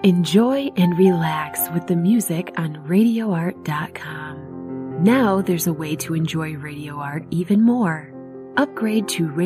Enjoy and relax with the music on RadioArt.com. Now there's a way to enjoy Radio Art even more. Upgrade to